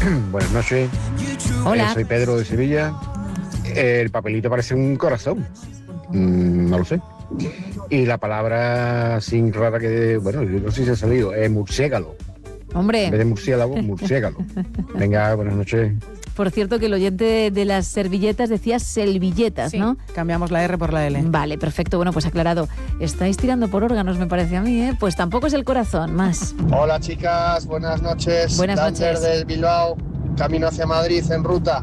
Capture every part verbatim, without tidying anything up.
Buenas noches. Hola. Eh, soy Pedro de Sevilla. Eh, el papelito parece un corazón. Mm, no lo sé. Y la palabra sin rara que, bueno, yo no sé si ha salido, es murciégalo. En vez de Hombre, murciélago, murciégalo. Venga, buenas noches. por cierto que el oyente de las servilletas decía selvilletas, Sí, ¿no? cambiamos la R por la L. Vale, perfecto. Bueno, pues aclarado. Estáis tirando por órganos, me parece a mí, ¿eh? Pues tampoco es el corazón, más. Hola chicas, buenas noches. Buenas Lander noches. del Bilbao, camino hacia Madrid en ruta.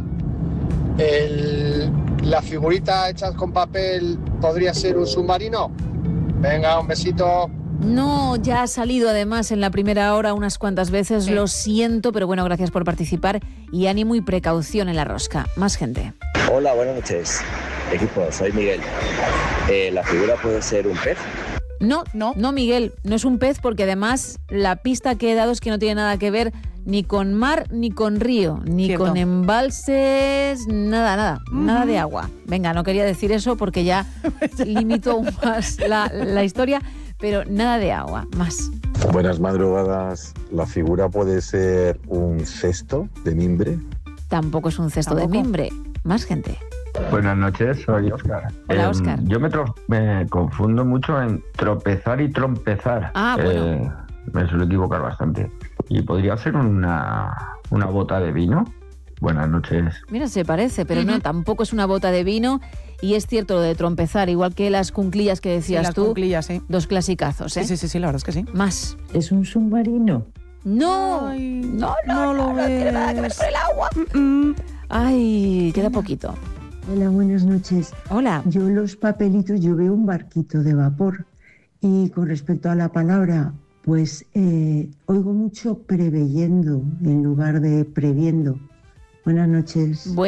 El, la figurita hecha con papel podría ser un submarino. Venga, un besito. No, ya ha salido además en la primera hora unas cuantas veces, Sí. lo siento, pero bueno, gracias por participar y ánimo y precaución en la rosca. Más gente. Hola, buenas noches. Equipo, soy Miguel. Eh, ¿La figura puede ser un pez? No, No. no, Miguel, no es un pez porque además la pista que he dado es que no tiene nada que ver ni con mar ni con río, ni Cierto. con embalses, nada, nada, Ujú. nada de agua. Venga, no quería decir eso porque ya limito aún más la, la historia, pero nada de agua, más. Buenas madrugadas. ¿La figura puede ser un cesto de mimbre? Tampoco es un cesto de Tampoco. mimbre, más gente. Buenas noches, soy Óscar. Hola, Óscar. Yo me, tro- me confundo mucho en tropezar y trompezar. Ah, bueno. Eh, me suelo equivocar bastante. ¿Y podría ser una, una bota de vino? Buenas noches. Mira, se parece, pero no, Ujú. tampoco es una bota de vino y es cierto lo de trompezar, igual que las cunclillas que Sí, decías las tú, cunclillas, sí. dos clasicazos, ¿eh? Sí, sí, sí, sí, la verdad es que sí. Más. ¿Es un submarino? No, Ay, no, no, no no, lo no tiene nada que ver ves. con el agua. Mm, Ay, queda poquito. Hola, buenas noches. Hola. Yo los papelitos, yo veo un barquito de vapor. Y con respecto a la palabra, pues eh, oigo mucho preveyendo en lugar de previendo. Buenas noches.